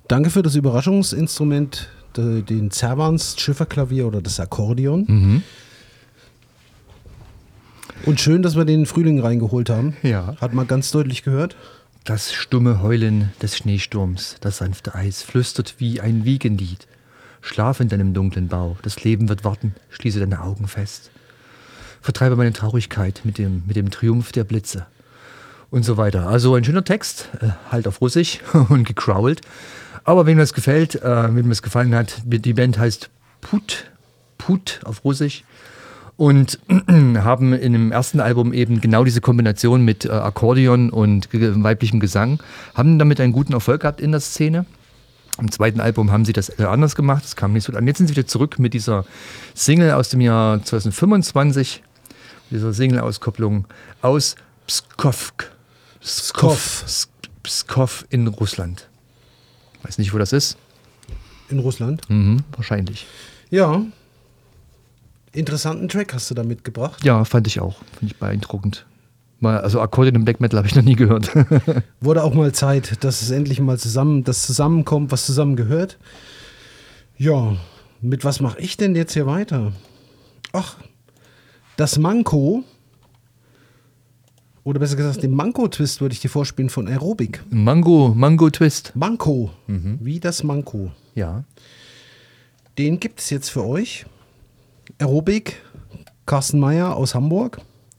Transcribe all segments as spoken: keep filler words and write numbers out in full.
Danke für das Überraschungsinstrument, de, den Cervans Schifferklavier oder das Akkordeon. Mhm. Und schön, dass wir den Frühling reingeholt haben. Ja. Hat man ganz deutlich gehört. Das stumme Heulen des Schneesturms, das sanfte Eis flüstert wie ein Wiegenlied. Schlaf in deinem dunklen Bau, das Leben wird warten, schließe deine Augen fest. Vertreibe meine Traurigkeit mit dem, mit dem Triumph der Blitze. Und so weiter. Also ein schöner Text, äh, halt auf Russisch und gecrawlt. Aber wem das gefällt, äh, wem das gefallen hat, die Band heißt Put, Put auf Russisch. Und haben in dem ersten Album eben genau diese Kombination mit äh, Akkordeon und ge- weiblichem Gesang, haben damit einen guten Erfolg gehabt in der Szene. Im zweiten Album haben sie das äh, anders gemacht, das kam nicht so gut an. Jetzt sind sie wieder zurück mit dieser Single aus dem Jahr zwanzig fünfundzwanzig, dieser Single-Auskopplung aus Pskov. Pskov. Pskov in Russland. Weiß nicht, wo das ist. In Russland? Mhm, wahrscheinlich. Ja. Interessanten Track hast du da mitgebracht. Ja, fand ich auch. Fand ich beeindruckend. Mal, also Akkordeon im Black Metal habe ich noch nie gehört. Wurde auch mal Zeit, dass es endlich mal zusammen, das zusammenkommt, was zusammen gehört. Ja, mit was mache ich denn jetzt hier weiter? Ach, das Manko, oder besser gesagt, den Manko-Twist würde ich dir vorspielen von Aerobic. Mango, Mango Twist. Manko, mhm. Wie das Manko. Ja. Den gibt es jetzt für euch. Aerobic, Carsten Meyer aus Hamburg.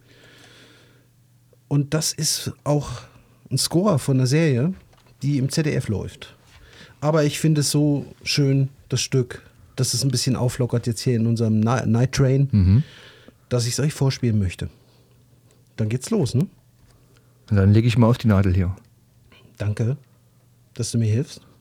Und das ist auch ein Score von einer Serie, die im Z D F läuft. Aber ich finde es so schön, das Stück, dass es ein bisschen auflockert jetzt hier in unserem Night Train, mhm. dass ich es euch vorspielen möchte. Dann geht's los, ne? Und dann lege ich mal auf die Nadel hier. Danke, dass du mir hilfst.